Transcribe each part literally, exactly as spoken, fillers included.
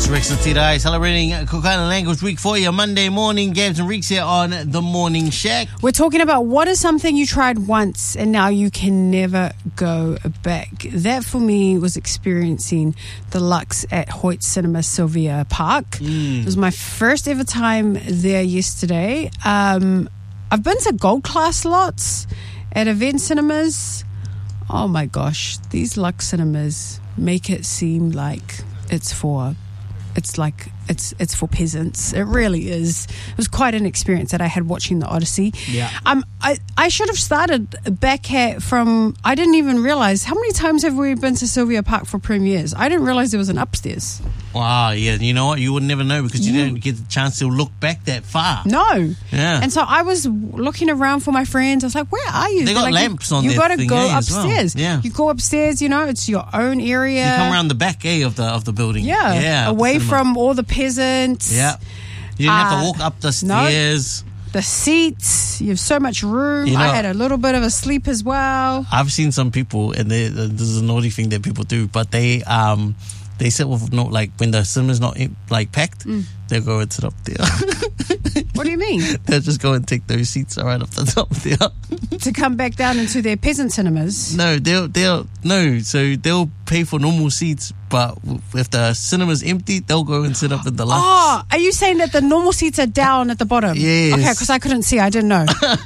Rex Tirai celebrating Kokana Language Week for you Monday morning. Gabs and Reeks here on The Morning Shack. We're talking about what is something you tried once and now you can never go back. That for me was experiencing the Lux at Hoyt Cinema Sylvia Park. Mm. It was my first ever time there yesterday. Um, I've been to Gold Class lots at event cinemas. Oh my gosh, these Lux cinemas make it seem like it's for it's like it's it's for peasants. It really is. It was quite an experience that I had watching the Odyssey. Yeah. Um I, I should have started back at from I didn't even realize how many times have we been to Sylvia Park for premieres? I didn't realize there was an upstairs. Wow, yeah. You know what? You would never know because you mm. didn't get the chance to look back that far. No. Yeah. And so I was looking around for my friends. I was like, where are you? They got like, lamps on you their gotta thing, go eh, as well. upstairs. Yeah. You go upstairs, you know, it's your own area. You come around the back, eh, of the of the building. Yeah. Yeah. Away from all the peasants. Yeah. You didn't uh, have to walk up the stairs. No. The seats, you have so much room. You know, I had a little bit of a sleep as well. I've seen some people, and they, this is a naughty thing that people do, but they um they sit with no, like when the cinema's not like packed, mm. they'll go and sit up there. What do you mean? They'll just go and take those seats right up the top there to come back down into their peasant cinemas. No, they'll they'll no. So they'll pay for normal seats, but if the cinema's empty, they'll go and sit up in the Lux. Oh, are you saying that the normal seats are down at the bottom? Yes. Okay, because I couldn't see. I didn't know.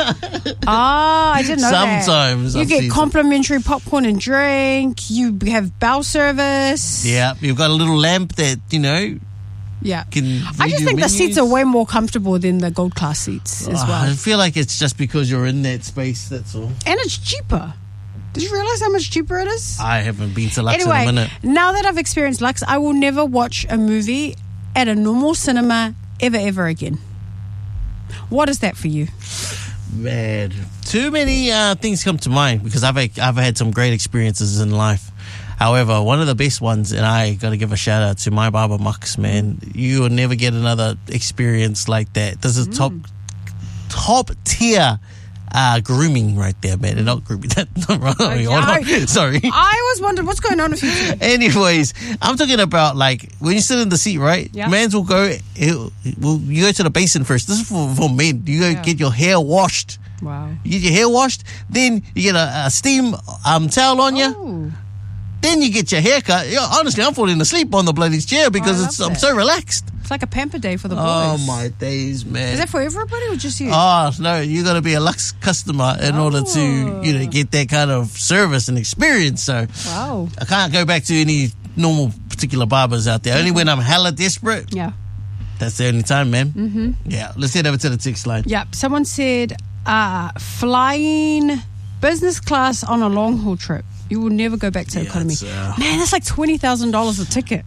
Ah, I didn't know Sometimes, that. Sometimes. You get complimentary popcorn and drink. You have bowel service. Yeah, you've got a little lamp that, you know... Yeah. Can I just think menus. the seats are way more comfortable than the Gold Class seats as oh, well. I feel like it's just because you're in that space, that's all. And it's cheaper. Did you realize how much cheaper it is? I haven't been to Lux anyway, in a minute. Now that I've experienced Lux, I will never watch a movie at a normal cinema ever, ever again. What is that for you? Man, too many uh, things come to mind because I've I've had some great experiences in life. However, one of the best ones, and I got to give a shout out to my barber Mux, man. You will never get another experience like that. This is mm. top top tier uh, grooming right there, man. And not grooming, that not wrong. Okay. Hold on. Sorry. I was wondering what's going on with you. Anyways, I'm talking about like when you sit in the seat, right? Yeah. Mans will go. He'll, well, you go to the basin first. This is for, for men. You go yeah. get your hair washed. Wow. You get your hair washed, then you get a, a steam um, towel on you. Oh. Then you get your hair cut. Yeah, honestly, I'm falling asleep on the bloody chair because oh, it's, I'm so relaxed. It's like a pamper day for the boys. Oh, my days, man. Is that for everybody or just you? Oh, no, you got to be a Lux customer in oh. order to, you know, get that kind of service and experience. So wow. I can't go back to any normal particular barbers out there. Only when I'm hella desperate. Yeah. That's the only time, man. Mm-hmm. Yeah, let's head over to the text line. Yeah, someone said uh, flying business class on a long haul trip. You will never go back to yeah, economy. Uh, Man, that's like twenty thousand dollars a ticket.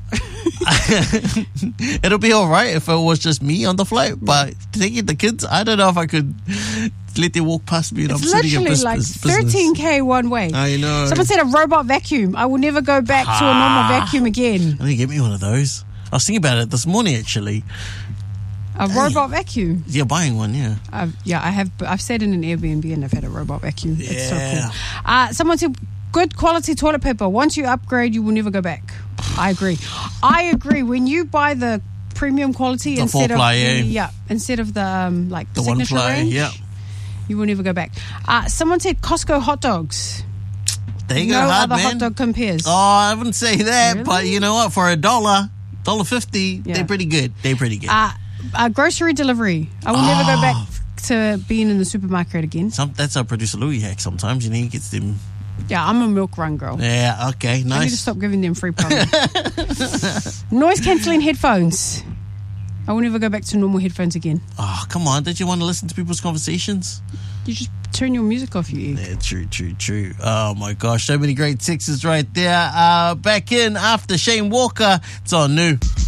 It'll be all right if it was just me on the flight, but taking the kids, I don't know if I could let them walk past me and it's I'm sitting in literally business. like thirteen K one way. I know. Someone said a robot vacuum. I will never go back ah, to a normal vacuum again. I need to get me one of those. I was thinking about it this morning, actually. A hey. robot vacuum? Yeah, buying one, yeah. I've, yeah, I have. I've stayed in an Airbnb and I've had a robot vacuum. Yeah. It's so cool. Uh, someone said, good quality toilet paper. Once you upgrade, you will never go back. I agree. I agree. When you buy the premium quality the instead of ply, the, yeah. yeah, instead of the um, like the, the signature one ply, range, yeah. you will never go back. Uh, someone said Costco hot dogs. There you no go, hard other man. hot dog compares. Oh, I wouldn't say that, really? But you know what? For a dollar, dollar fifty, yeah. they're pretty good. They're pretty good. Uh, uh, grocery delivery. I will oh. never go back to being in the supermarket again. Some, that's our producer Louis hack. Sometimes you know he gets them. Yeah, I'm a milk run girl. Yeah, okay, nice. I need to stop giving them free promo. Noise cancelling headphones. I will never go back to normal headphones again. Oh, come on. Don't you want to listen to people's conversations? You just turn your music off, you egg. Yeah, true, true, true. Oh, my gosh. So many great texts right there. Uh, back in after Shane Walker. It's on New.